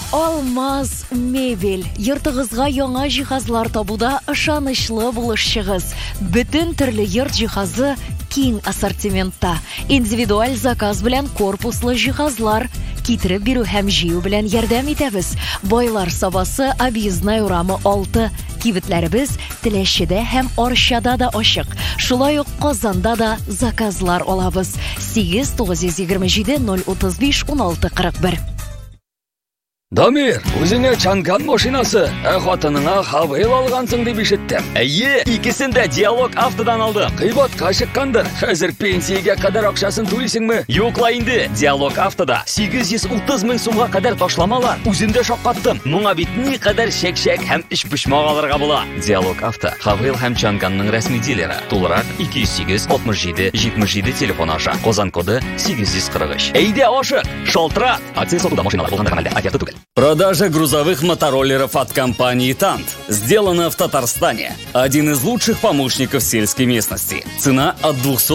Алмаз мебель. Йортыгызга яңа җиһазлар табуда ышанычлы булышчыгыз. Бүтән төрле йорт җиһазы киң ассортиментта. Индивидуаль заказ белән корпуслы җиһазлар китереп бирү һәм җыю белән ярдәм итәбез. Байлар сабасы Объездная урамы 6. Кибетләребез Теләчедә һәм Арчада да ачык. Шулай ук Казанда да заказлар алабыз. 8 927 035 1641. Дамир, үзеңә чанган машинасы, хатыныңа Хавейл алгансың дип ишеттем. Әйе, икесен дә Диалог автодан алдым. Кыйбатка чыккандыр. Хәзер пенсиягә кадәр акчасын түлисеңме? Юкла инде, Диалог автода 830 мең сумга кадәр ташламалар. Үземдә шаккаттым. Моңа бит ни кадәр шәк һәм эш пошмак алырга була. Диалог авто, Хавейл һәм Чанганның рәсми дилеры. Тулырак 208 67 77 телефон аша. Казан коды 843. Әйдә ашык, шалтырат. Акция сатуда машиналар булганда гамәлдә, оферта түгел. Продажа грузовых мотороллеров от компании «Тант» сделана в Татарстане. Один из лучших помощников сельской местности. Цена от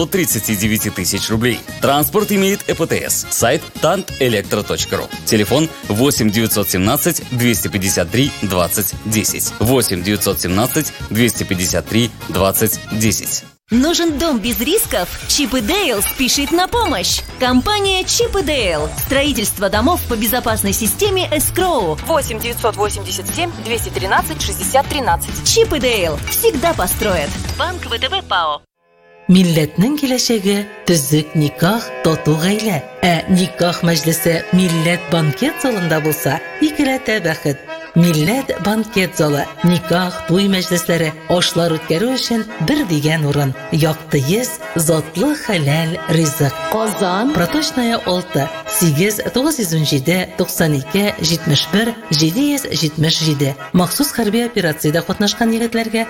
239 тысяч рублей. Транспорт имеет ЭПТС. Сайт tantelektro.ru. Телефон 8 917 253 20 10. 8 917 253 20 10. Нужен дом без рисков? Чип и Дейл спешит на помощь. Компания Чип и Дейл. Строительство домов по безопасной системе Escrow. 8 987 213 60 13. Чип и Дейл всегда построят. Банк ВТБ ПАО. Милләтнең киләчәге төзек никах, тату гаилә. Никах мәҗлесе милләт банкет залында булса, икеләтә бәхет. Милләт банкет залы, никах, туй мәҗлесләре, ашлар үткәрү өчен бер дигән урын. Якты йөз, затлы хәләл ризык. Казан, Проточная 6, 8 917 92 71 777. Махсус хәрби операциядә катнашкан егетләргә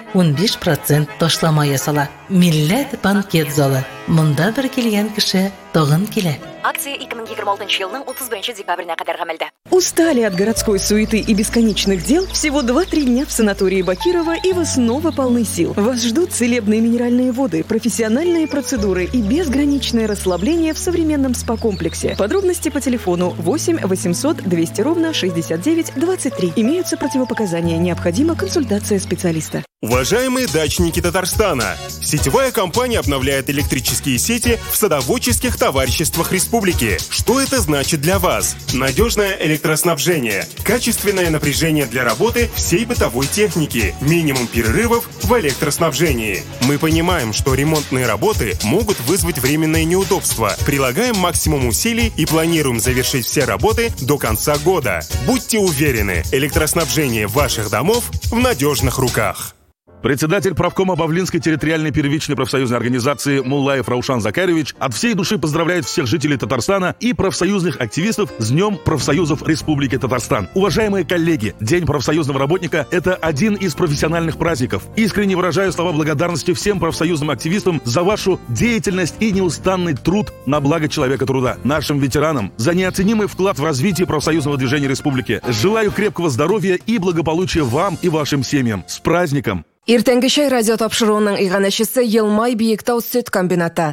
15% ташлама ясала. Милләт банкет залы. Монда бер килгән кеше тагын килә. Акция 2026 елның 31 декабренә кадәр гамәлдә. Устали от городской суеты и бесконечных дел? Всего 2-3 дня в санатории Бакирова, и вы снова полны сил. Вас ждут целебные минеральные воды, профессиональные процедуры и безграничное расслабление в современном спа-комплексе. Подробности по телефону 8 800 200 ровно 69 23. Имеются противопоказания. Необходима консультация специалиста. Уважаемые дачники Татарстана, сетевая компания обновляет электрические сети в садоводческих товариществах республики. Что это значит для вас? Надежное электроснабжение, качественное напряжение для работы всей бытовой техники, минимум перерывов в электроснабжении. Мы понимаем, что ремонтные работы могут вызвать временные неудобства. Прилагаем максимум усилий и планируем завершить все работы до конца года. Будьте уверены, электроснабжение ваших домов в надежных руках. Председатель правкома Бавлинской территориальной первичной профсоюзной организации Муллаев Раушан Закарович от всей души поздравляет всех жителей Татарстана и профсоюзных активистов с Днем профсоюзов Республики Татарстан. Уважаемые коллеги, День профсоюзного работника – это один из профессиональных праздников. Искренне выражаю слова благодарности всем профсоюзным активистам за вашу деятельность и неустанный труд на благо человека труда. Нашим ветеранам за неоценимый вклад в развитие профсоюзного движения республики. Желаю крепкого здоровья и благополучия вам и вашим семьям. С праздником! Иртәнге чәй радио тапшыруының иганәчесе Елмай Биектау сөт комбината.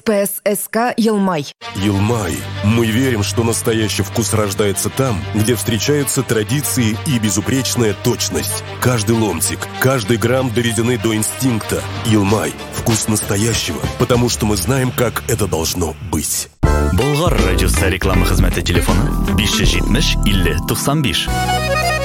СПССК Елмай. Елмай. Мы верим, что настоящий вкус рождается там, где встречаются традиции и безупречная точность. Каждый ломтик, каждый грамм доведены до инстинкта. Елмай. Вкус настоящего, потому что мы знаем, как это должно быть. Болгар радиосы реклама хезмәте телефоны 570 50 95.